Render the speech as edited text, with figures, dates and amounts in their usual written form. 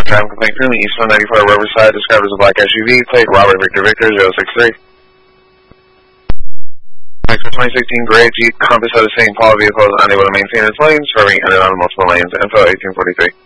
driving complaint currently Eastbound 94 Riverside, described as a black SUV, plate Robert Victor Victor 063. Next, 2016 gray Jeep Compass out of St. Paul vehicle is unable to maintain its lanes, swerving in and out of multiple lanes. Info 1843.